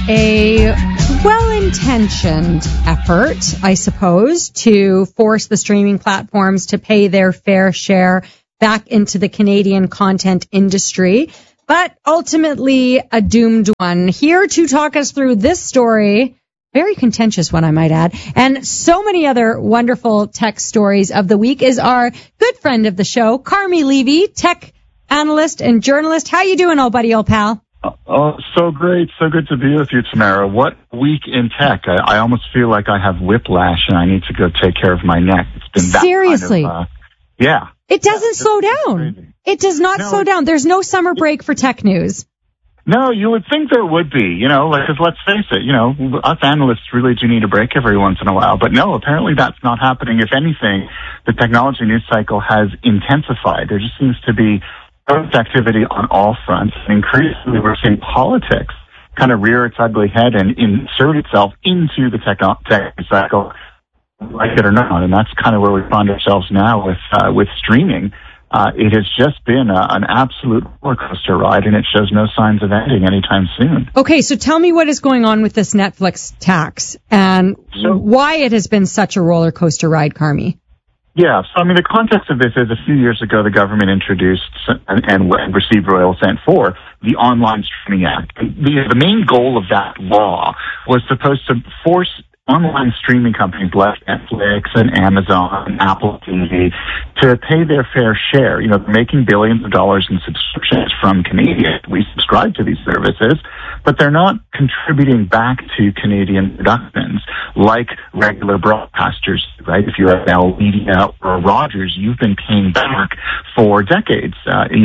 a well-intentioned effort, I suppose, to force the streaming platforms to pay their fair share back into the Canadian content industry, but ultimately a doomed one. Here to talk us through this story, very contentious one, I might add, and so many other wonderful tech stories of the week, is our good friend of the show, Carmi Levy, tech analyst and journalist. How you doing, old buddy, old pal? Oh, so great. So good to be with you, Tamara. What week in tech? I almost feel like I have whiplash and I need to go take care of my neck. It's been that seriously. Kind of, yeah. It doesn't slow down. Crazy. It does not slow down. There's no summer break for tech news. No, you would think there would be, because let's face it, us analysts really do need a break every once in a while. But no, apparently that's not happening. If anything, the technology news cycle has intensified. There just seems to be activity on all fronts. And increasingly, we're seeing politics kind of rear its ugly head and insert itself into the tech cycle, like it or not. And that's kind of where we find ourselves now with streaming. It has just been an absolute roller coaster ride, and it shows no signs of ending anytime soon. Okay, so tell me what is going on with this Netflix tax and why it has been such a roller coaster ride, Carmi. Yeah, so the context of this is a few years ago the government introduced and received royal assent for the Online Streaming Act. The main goal of that law was supposed to force online streaming companies like Netflix and Amazon and Apple TV to pay their fair share. They're making billions of dollars in subscriptions from Canadians. We subscribe to these services, but they're not contributing back to Canadian productions like regular broadcasters, right? If you're at Bell Media or Rogers, you've been paying back for decades,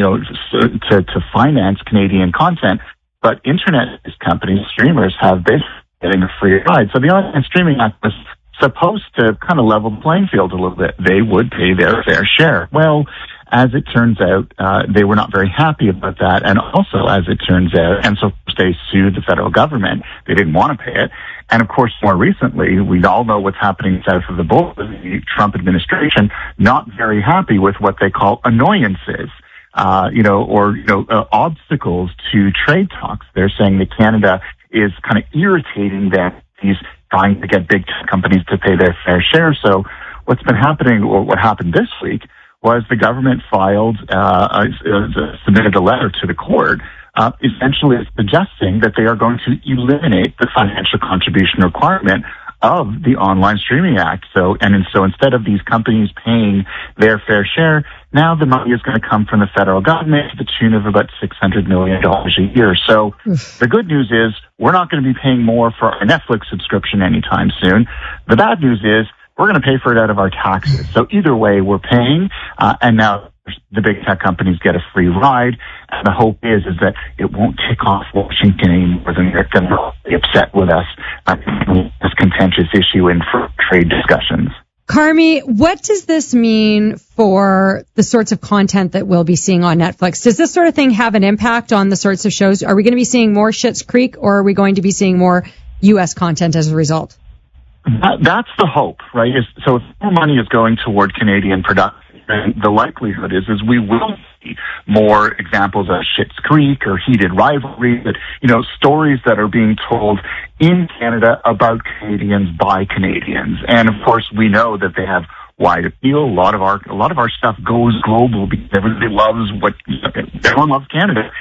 to finance Canadian content. But internet companies, streamers, have basically getting a free ride. So the Online Streaming Act was supposed to kind of level the playing field a little bit. They would pay their fair share. Well, as it turns out, they were not very happy about that. And also, as it turns out, and so they sued the federal government. They didn't want to pay it. And of course, more recently, we all know what's happening south of the border. The Trump administration not very happy with what they call annoyances. Obstacles to trade talks. They're saying that Canada is kind of irritating that he's trying to get big tech companies to pay their fair share. So what's been happening, or what happened this week, was the government submitted a letter to the court, essentially suggesting that they are going to eliminate the financial contribution requirement of the Online Streaming Act. So instead of these companies paying their fair share, now the money is going to come from the federal government to the tune of about $600 million a year. So the good news is we're not going to be paying more for our Netflix subscription anytime soon. The bad news is we're going to pay for it out of our taxes. So either way, we're paying, and now the big tech companies get a free ride. And the hope is that it won't tick off Washington anymore than they're going to be upset with us this contentious issue in trade discussions. Carmi, what does this mean for the sorts of content that we'll be seeing on Netflix? Does this sort of thing have an impact on the sorts of shows? Are we going to be seeing more Schitt's Creek, or are we going to be seeing more U.S. content as a result? That's the hope, right? So if more money is going toward Canadian production, the likelihood is we will see more examples of Schitt's Creek or Heated Rivalry, stories that are being told in Canada about Canadians by Canadians. And of course, we know that they have wide appeal. A lot of our stuff goes global because everybody everyone loves Canada.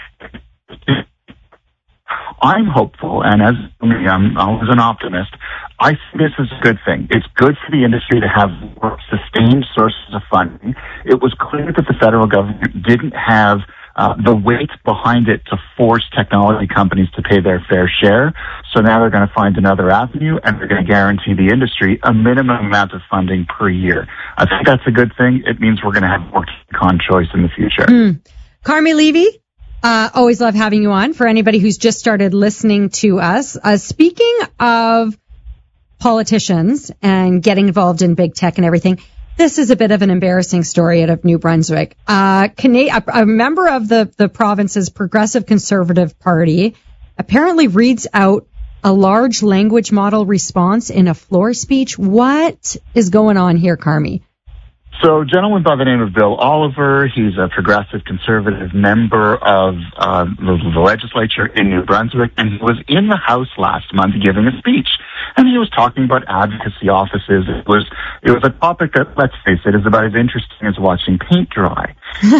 I'm hopeful, and as I'm always an optimist, I think this is a good thing. It's good for the industry to have more sustained sources of funding. It was clear that the federal government didn't have the weight behind it to force technology companies to pay their fair share. So now they're going to find another avenue, and they're going to guarantee the industry a minimum amount of funding per year. I think that's a good thing. It means we're going to have more con choice in the future. Carmi Levy, always love having you on. For anybody who's just started listening to us, speaking of politicians and getting involved in big tech and everything, this is a bit of an embarrassing story out of New Brunswick. A member of the province's Progressive Conservative Party apparently reads out a large language model response in a floor speech. What is going on here, Carmi? So a gentleman by the name of Bill Oliver, he's a progressive conservative member of the legislature in New Brunswick, and he was in the House last month giving a speech. And he was talking about advocacy offices. It was a topic that, let's face it, is about as interesting as watching paint dry.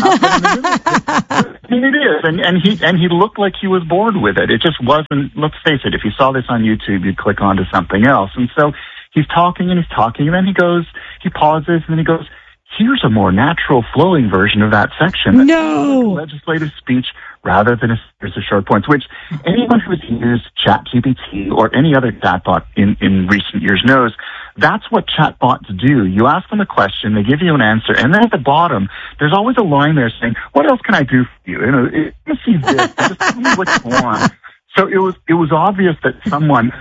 I mean, it is, and he looked like he was bored with it. It just wasn't. Let's face it, if you saw this on YouTube, you'd click onto something else. And so he's talking, and then he pauses, and then he goes, here's a more natural flowing version of that section. No! Legislative speech rather than a series of short points, which anyone who's used ChatGPT or any other chatbot in recent years knows that's what chatbots do. You ask them a question, they give you an answer, and then at the bottom, there's always a line there saying, what else can I do for you? Let me see this. Just tell me what you want. So it was obvious that someone,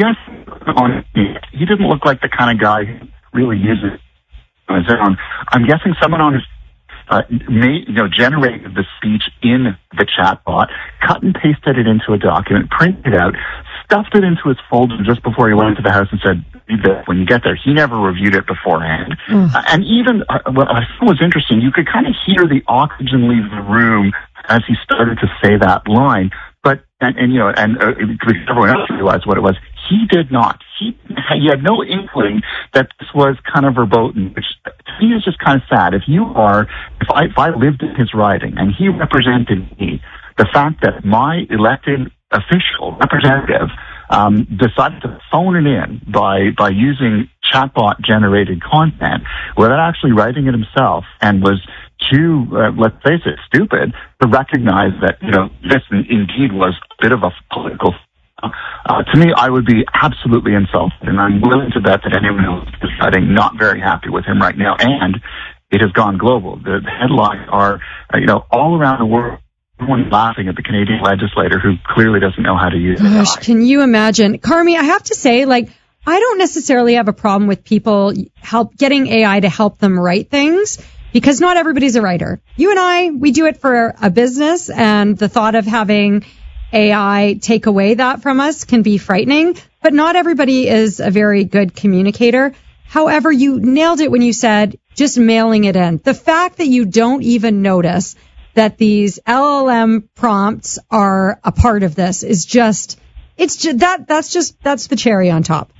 he didn't look like the kind of guy who really uses it on his own. I'm guessing someone on his generated the speech in the chatbot, cut and pasted it into a document, printed it out, stuffed it into his folder just before he went into the House and said, read this when you get there. He never reviewed it beforehand. And even, what I thought was interesting, you could kind of hear the oxygen leave the room as he started to say that line. But, everyone else realized what it was. He did not. He had no inkling that this was kind of verboten, which to me is just kind of sad. If I lived in his riding and he represented me, the fact that my elected official representative decided to phone it in by using chatbot generated content without actually writing it himself and was too, let's face it, stupid to recognize that, this indeed was a bit of a political. To me, I would be absolutely insulted, and I'm willing to bet that anyone who is deciding not very happy with him right now, and it has gone global. The headlines are, all around the world. Everyone's laughing at the Canadian legislator who clearly doesn't know how to use AI. Gosh, can you imagine? Carmi, I have to say, I don't necessarily have a problem with people getting AI to help them write things, because not everybody's a writer. You and I, we do it for a business, and the thought of having AI take away that from us can be frightening, but not everybody is a very good communicator. However, you nailed it when you said just mailing it in. The fact that you don't even notice that these LLM prompts are a part of this is that's the cherry on top.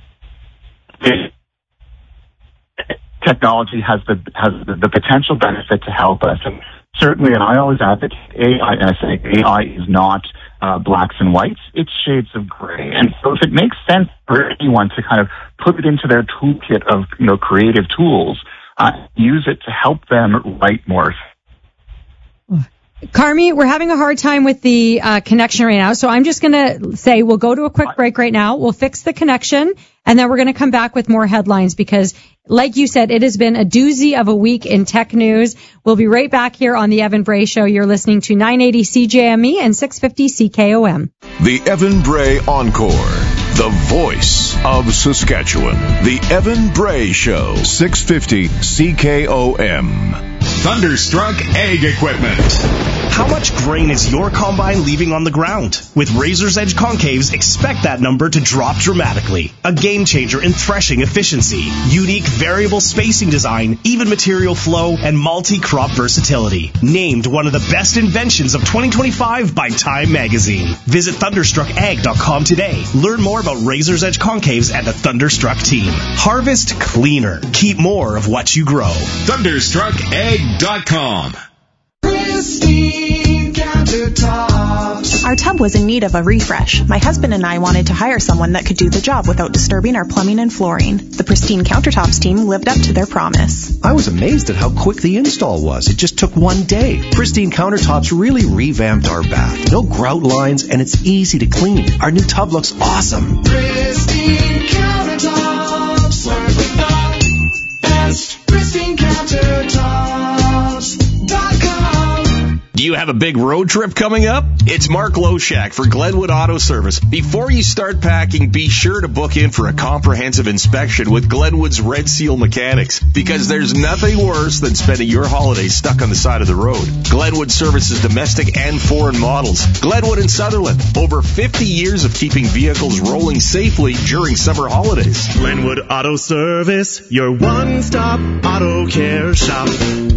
Technology has the potential benefit to help us, and certainly, and I always advocate AI, and I say AI is not blacks and whites, it's shades of gray. And so if it makes sense for anyone to kind of put it into their toolkit of creative tools, use it to help them write more. Carmi, we're having a hard time with the connection right now, so I'm just going to say we'll go to a quick break right now. We'll fix the connection, and then we're going to come back with more headlines because, like you said, it has been a doozy of a week in tech news. We'll be right back here on The Evan Bray Show. You're listening to 980 CJME and 650 CKOM. The Evan Bray Encore, the voice of Saskatchewan. The Evan Bray Show, 650 CKOM. Thunderstruck Ag Equipment. How much grain is your combine leaving on the ground? With Razor's Edge Concaves, expect that number to drop dramatically. A game changer in threshing efficiency, unique variable spacing design, even material flow, and multi-crop versatility. Named one of the best inventions of 2025 by Time Magazine. Visit ThunderstruckAg.com today. Learn more about Razor's Edge Concaves and the Thunderstruck team. Harvest cleaner. Keep more of what you grow. ThunderstruckAg.com. Pristine countertops. Our tub was in need of a refresh. My husband and I wanted to hire someone that could do the job without disturbing our plumbing and flooring. The Pristine Countertops team lived up to their promise. I was amazed at how quick the install was. It just took one day. Pristine Countertops really revamped our bath. No grout lines, and it's easy to clean. Our new tub looks awesome. Pristine Countertops. Work with the best. Pristine Countertops.com. Do You have a big road trip coming up? It's Mark Loshak for Glenwood Auto Service. Before you start packing, be sure to book in for a comprehensive inspection with Glenwood's Red Seal Mechanics, because there's nothing worse than spending your holidays stuck on the side of the road. Glenwood services domestic and foreign models. Glenwood and Sutherland, over 50 years of keeping vehicles rolling safely during summer holidays. Glenwood Auto Service, your one-stop auto care shop.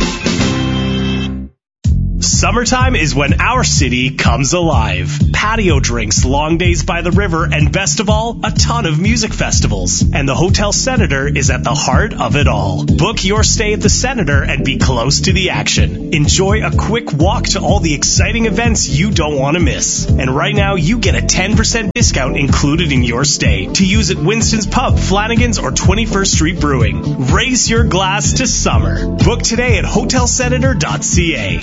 Summertime is when our city comes alive. Patio drinks, long days by the river, and best of all, a ton of music festivals. And the Hotel Senator is at the heart of it all. Book your stay at the Senator and be close to the action. Enjoy a quick walk to all the exciting events you don't want to miss. And right now, you get a 10% discount included in your stay to use at Winston's Pub, Flanagan's, or 21st Street Brewing. Raise your glass to summer. Book today at hotelsenator.ca.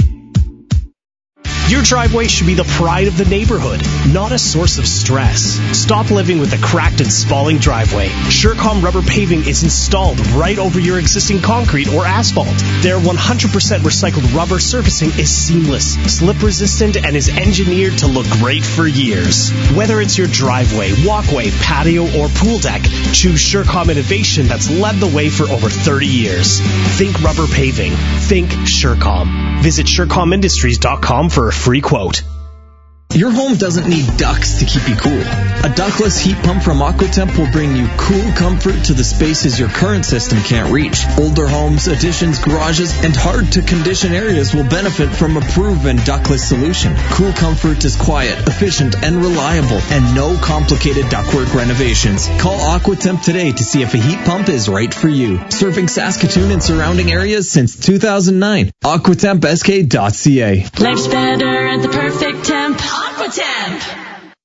Your driveway should be the pride of the neighborhood, not a source of stress. Stop living with a cracked and spalling driveway. Surecom rubber paving is installed right over your existing concrete or asphalt. Their 100% recycled rubber surfacing is seamless, slip resistant, and is engineered to look great for years. Whether it's your driveway, walkway, patio, or pool deck, choose Surecom innovation that's led the way for over 30 years. Think rubber paving. Think Surecom. Visit SurecomIndustries.com for a free quote. Your home doesn't need ducts to keep you cool. A ductless heat pump from Aquatemp will bring you cool comfort to the spaces your current system can't reach. Older homes, additions, garages, and hard-to-condition areas will benefit from a proven ductless solution. Cool comfort is quiet, efficient, and reliable, and no complicated ductwork renovations. Call Aquatemp today to see if a heat pump is right for you. Serving Saskatoon and surrounding areas since 2009. AquatempSK.ca. Life's better at the perfect temp. Aquatemp.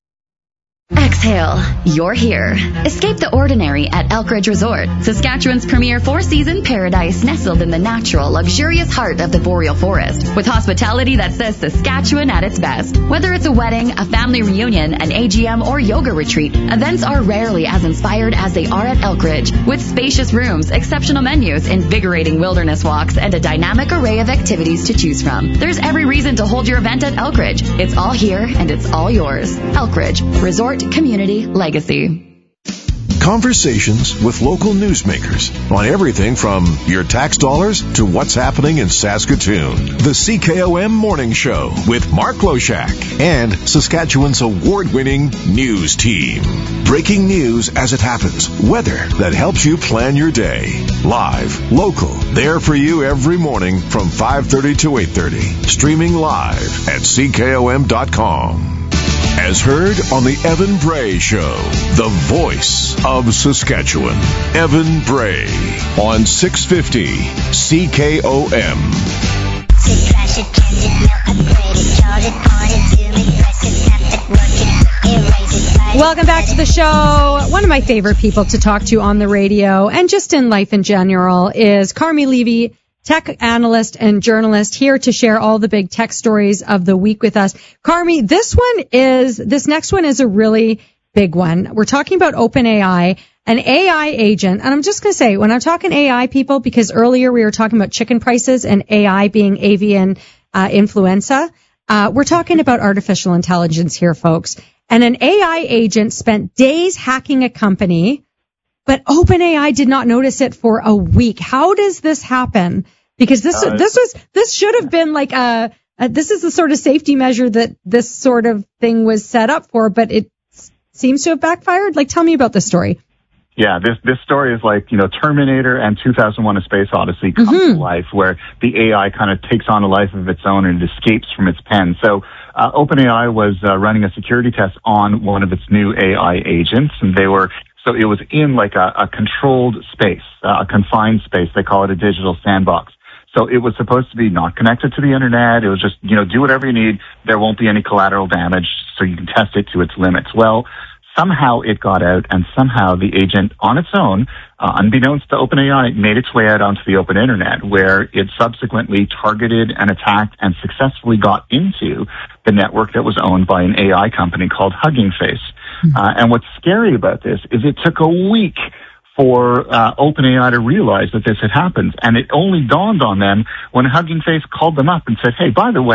Exhale. You're here. Escape the ordinary at Elkridge Resort, Saskatchewan's premier four-season paradise nestled in the natural, luxurious heart of the boreal forest, with hospitality that says Saskatchewan at its best. Whether it's a wedding, a family reunion, an AGM, or yoga retreat, events are rarely as inspired as they are at Elkridge, with spacious rooms, exceptional menus, invigorating wilderness walks, and a dynamic array of activities to choose from. There's every reason to hold your event at Elkridge. It's all here and it's all yours. Elkridge Resort Community Legacy. Conversations with local newsmakers on everything from your tax dollars to what's happening in Saskatoon. The CKOM Morning Show with Mark Loshak and Saskatchewan's award-winning news team. Breaking news as it happens. Weather that helps you plan your day. Live, local, there for you every morning from 5:30 to 8:30. Streaming live at CKOM.com. As heard on the Evan Bray Show, the voice of Saskatchewan. Evan Bray on 650 CKOM. Welcome back to the show. One of my favorite people to talk to on the radio and just in life in general is Carmi Levy, tech analyst and journalist, here to share all the big tech stories of the week with us. Carmi, this next one is a really big one. We're talking about OpenAI, an AI agent. And I'm just going to say, when I'm talking AI, people, because earlier we were talking about chicken prices and AI being avian influenza, we're talking about artificial intelligence here, folks. And an AI agent spent days hacking a company, but OpenAI did not notice it for a week. How does this happen? Because this should have been like this is the sort of safety measure that this sort of thing was set up for, but it seems to have backfired. Like, tell me about this story. Yeah, this story is like, Terminator and 2001: A Space Odyssey come to life, where the AI kind of takes on a life of its own and it escapes from its pen. So OpenAI was running a security test on one of its new AI agents, and so it was in like a controlled space, a confined space. They call it a digital sandbox. So it was supposed to be not connected to the internet. It was just, do whatever you need. There won't be any collateral damage, so you can test it to its limits. Well, somehow it got out, and somehow the agent on its own, unbeknownst to OpenAI, made its way out onto the open internet, where it subsequently targeted and attacked and successfully got into the network that was owned by an AI company called Hugging Face. And what's scary about this is it took a week for OpenAI to realize that this had happened. And it only dawned on them when Hugging Face called them up and said, hey, by the way,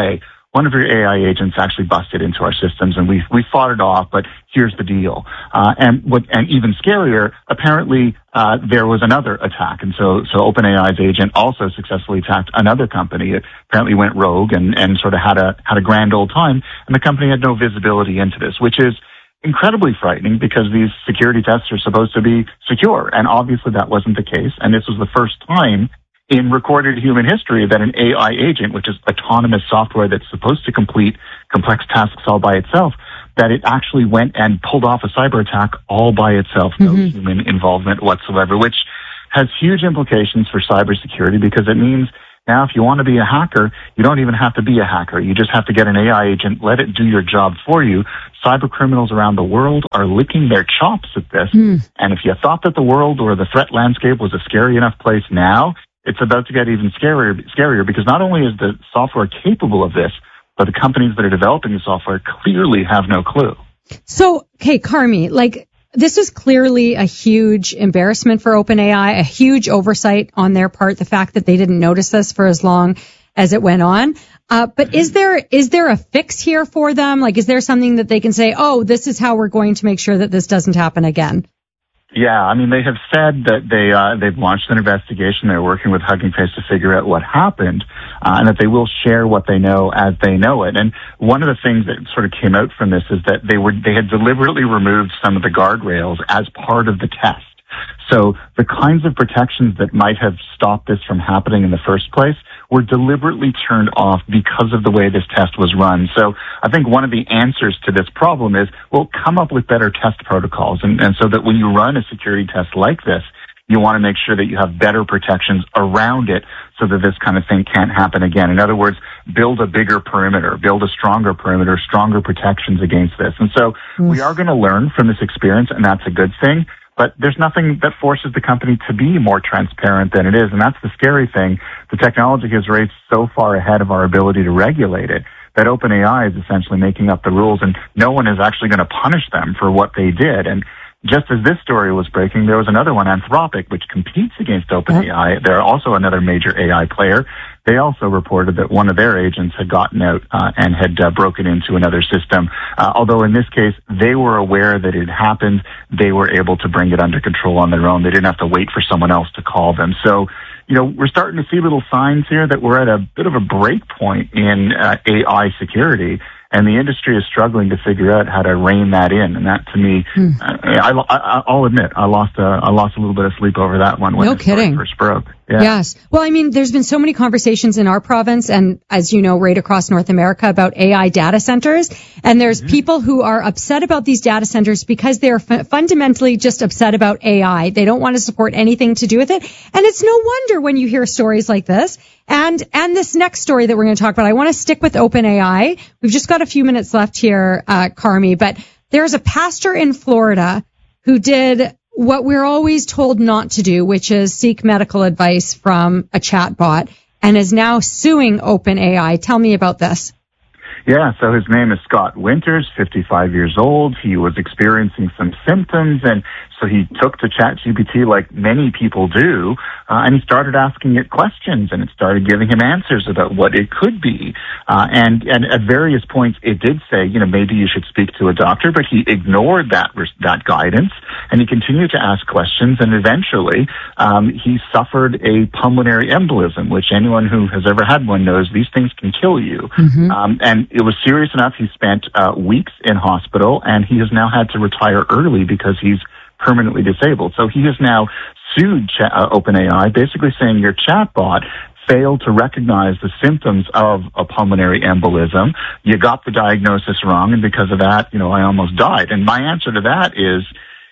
one of your AI agents actually busted into our systems and we fought it off, but here's the deal. And even scarier, apparently, there was another attack. And so OpenAI's agent also successfully attacked another company. It apparently went rogue and sort of had a grand old time. And the company had no visibility into this, which is incredibly frightening because these security tests are supposed to be secure. And obviously that wasn't the case. And this was the first time in recorded human history that an AI agent, which is autonomous software that's supposed to complete complex tasks all by itself, that it actually went and pulled off a cyber attack all by itself, no human involvement whatsoever, which has huge implications for cybersecurity because it means now if you want to be a hacker, you don't even have to be a hacker. You just have to get an AI agent, let it do your job for you. Cyber criminals around the world are licking their chops at this. And if you thought that the world or the threat landscape was a scary enough place now, it's about to get even scarier because not only is the software capable of this, but the companies that are developing the software clearly have no clue. So, okay, Carmi, this was clearly a huge embarrassment for OpenAI, a huge oversight on their part, the fact that they didn't notice this for as long as it went on. But is there a fix here for them? Is there something that they can say, oh, this is how we're going to make sure that this doesn't happen again? Yeah, I mean, they have said that they've launched an investigation. They're working with Hugging Face to figure out what happened, and that they will share what they know as they know it. And one of the things that sort of came out from this is that they had deliberately removed some of the guardrails as part of the test. So the kinds of protections that might have stopped this from happening in the first place were deliberately turned off because of the way this test was run. So I think one of the answers to this problem is, well, come up with better test protocols. And so that when you run a security test like this, you want to make sure that you have better protections around it so that this kind of thing can't happen again. In other words, build a bigger perimeter, build a stronger perimeter, stronger protections against this. And so we are going to learn from this experience, and that's a good thing. But there's nothing that forces the company to be more transparent than it is. And that's the scary thing. The technology has raced so far ahead of our ability to regulate it that OpenAI is essentially making up the rules, and no one is actually going to punish them for what they did. And just as this story was breaking, there was another one, Anthropic, which competes against OpenAI. They're also another major AI player. They also reported that one of their agents had gotten out and had broken into another system. Although in this case, they were aware that it happened. They were able to bring it under control on their own. They didn't have to wait for someone else to call them. So, we're starting to see little signs here that we're at a bit of a break point in AI security. And the industry is struggling to figure out how to rein that in. And that, to me, I'll admit, I lost a little bit of sleep over that one when no kidding. First broke. Yeah. Yes. Well, I mean, there's been so many conversations in our province and, as you know, right across North America about AI data centers. And there's people who are upset about these data centers because they're fundamentally just upset about AI. They don't want to support anything to do with it. And it's no wonder when you hear stories like this. And this next story that we're going to talk about, I want to stick with OpenAI. We've just got a few minutes left here, Carmi, but there's a pastor in Florida who did what we're always told not to do, which is seek medical advice from a chatbot, and is now suing OpenAI. Tell me about this. Yeah, so his name is Scott Winters, 55 years old. He was experiencing some symptoms, and so he took to ChatGPT like many people do, and he started asking it questions, and it started giving him answers about what it could be. And at various points, it did say, maybe you should speak to a doctor, but he ignored that guidance, and he continued to ask questions, and eventually he suffered a pulmonary embolism, which anyone who has ever had one knows these things can kill you. And it was serious enough. He spent weeks in hospital, and he has now had to retire early because he's permanently disabled. So he has now sued OpenAI, basically saying your chatbot failed to recognize the symptoms of a pulmonary embolism. You got the diagnosis wrong, and because of that, I almost died. And my answer to that is,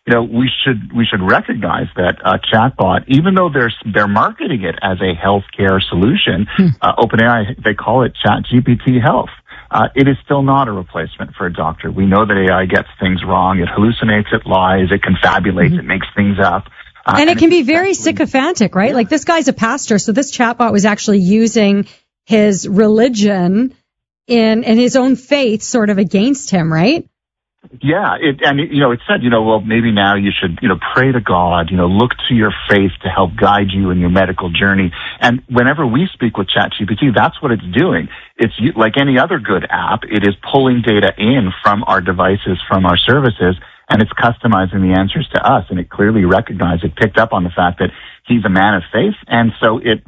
we should recognize that chatbot, even though they're marketing it as a healthcare solution, OpenAI, they call it ChatGPT Health. It is still not a replacement for a doctor. We know that AI gets things wrong. It hallucinates, it lies, it confabulates, it makes things up. And it can be very sycophantic, right? Like this guy's a pastor, so this chatbot was actually using his religion and his own faith sort of against him, right? Yeah, it said, well, maybe now you should, pray to God, look to your faith to help guide you in your medical journey. And whenever we speak with ChatGPT, that's what it's doing. It's like any other good app. It is pulling data in from our devices, from our services, and it's customizing the answers to us. And it clearly recognized, it picked up on the fact that he's a man of faith, and so it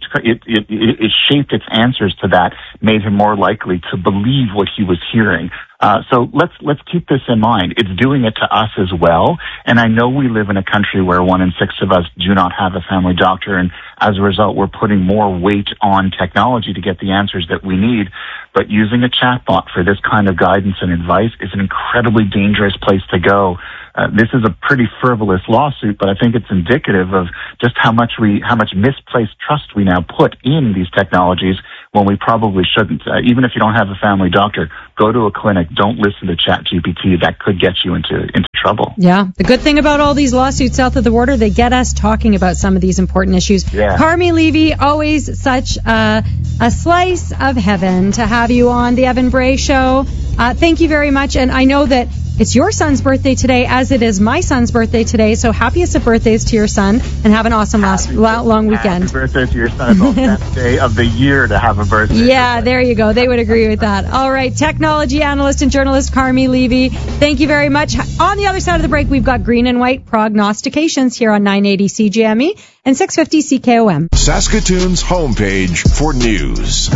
shaped its answers to that, made him more likely to believe what he was hearing. So let's keep this in mind. It's doing it to us as well. And I know we live in a country where 1 in 6 of us do not have a family doctor, and as a result, we're putting more weight on technology to get the answers that we need. But using a chatbot for this kind of guidance and advice is an incredibly dangerous place to go. This is a pretty frivolous lawsuit, but I think it's indicative of just how much misplaced trust we now put in these technologies when we probably shouldn't. Even if you don't have a family doctor, go to a clinic. Don't listen to ChatGPT. That could get you into trouble. Yeah. The good thing about all these lawsuits south of the border, they get us talking about some of these important issues. Yeah. Carmi Levy, always such a slice of heaven to have you on the Evan Bray Show. Thank you very much. And I know that it's your son's birthday today, as it is my son's birthday today. So happiest of birthdays to your son, and have an awesome long weekend. Happy birthday to your son. It's the best day of the year to have a birthday. Yeah, there you go. They would agree with that. All right, technology analyst and journalist Carmi Levy, thank you very much. On the other side of the break, we've got green and white prognostications here on 980 CJME and 650 CKOM. Saskatoon's homepage for news,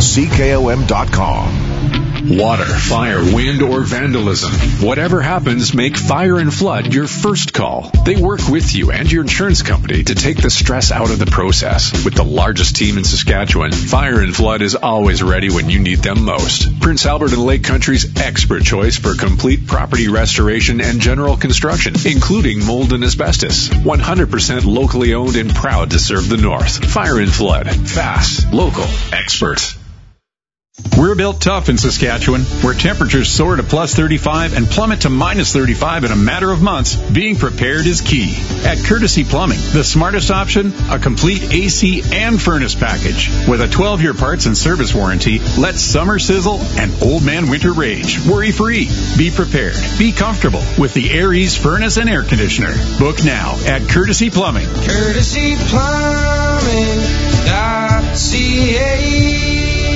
CKOM.com. Water, fire, wind, or vandalism. Whatever happens, make Fire and Flood your first call. They work with you and your insurance company to take the stress out of the process. With the largest team in Saskatchewan, Fire and Flood is always ready when you need them most. Prince Albert and Lake Country's expert choice for complete property restoration and general construction, including mold and asbestos. 100% locally owned and proud to serve the North. Fire and Flood. Fast, local, expert. We're built tough in Saskatchewan, where temperatures soar to plus 35 and plummet to minus 35 in a matter of months. Being prepared is key. At Courtesy Plumbing, the smartest option, a complete AC and furnace package. With a 12-year parts and service warranty, let summer sizzle and old man winter rage. Worry-free. Be prepared. Be comfortable with the Air Ease furnace and air conditioner. Book now at Courtesy Plumbing. CourtesyPlumbing.ca.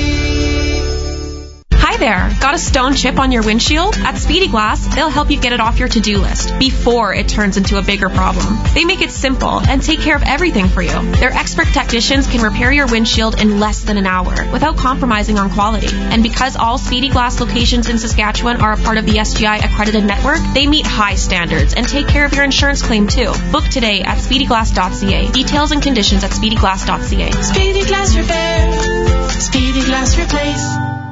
Hi there. Got a stone chip on your windshield? At Speedy Glass, they'll help you get it off your to-do list before it turns into a bigger problem. They make it simple and take care of everything for you. Their expert technicians can repair your windshield in less than an hour without compromising on quality. And because all Speedy Glass locations in Saskatchewan are a part of the SGI accredited network, they meet high standards and take care of your insurance claim too. Book today at speedyglass.ca. Details and conditions at speedyglass.ca. Speedy Glass Repair. Speedy Glass Replace.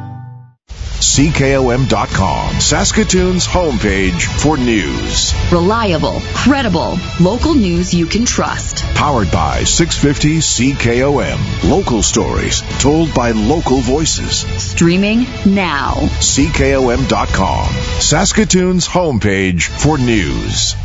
CKOM.com, Saskatoon's homepage for news. Reliable, credible, local news you can trust. Powered by 650 CKOM. Local stories told by local voices. Streaming now. CKOM.com, Saskatoon's homepage for news.